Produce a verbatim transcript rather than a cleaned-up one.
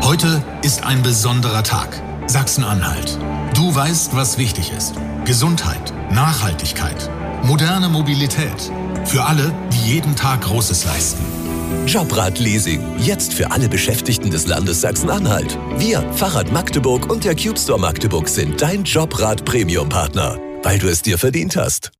Heute ist ein besonderer Tag. Sachsen-Anhalt. Du weißt, was wichtig ist. Gesundheit, Nachhaltigkeit, moderne Mobilität. Für alle, die jeden Tag Großes leisten. Jobrad Leasing. Jetzt für alle Beschäftigten des Landes Sachsen-Anhalt. Wir, Fahrrad Magdeburg und der Cube Store Magdeburg sind dein Jobrad Premium-Partner, weil du es dir verdient hast.